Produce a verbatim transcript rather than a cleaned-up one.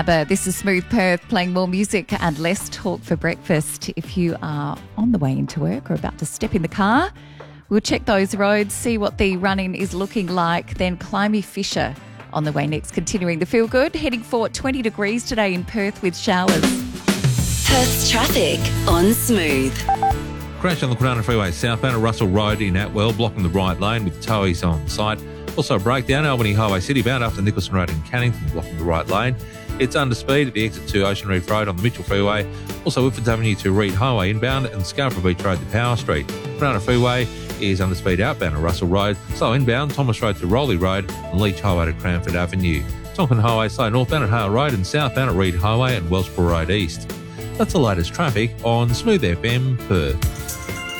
But this is Smooth Perth, playing more music and less talk for breakfast. If you are on the way into work or about to step in the car, we'll check those roads, see what the run-in is looking like. Then Climby Fisher on the way next, continuing the feel good. Heading for twenty degrees today in Perth with showers. Perth's traffic on Smooth. Crash on the Kwinana Freeway southbound at Russell Road in Atwell, blocking the right lane with towies on site. Also a breakdown, Albany Highway City bound after Nicholson Road in Cannington, blocking the right lane. It's under speed at the exit to Ocean Reef Road on the Mitchell Freeway. Also Whitfords Avenue to Reed Highway inbound and Scarborough Beach Road to Power Street. Kwinana Freeway is under speed outbound at Russell Road. Slow inbound, Thomas Road to Rowley Road and Leach Highway to Cranford Avenue. Tonkin Highway slow northbound at Hale Road and southbound at Reed Highway and Wellsborough Road East. That's the latest traffic on Smooth F M Perth.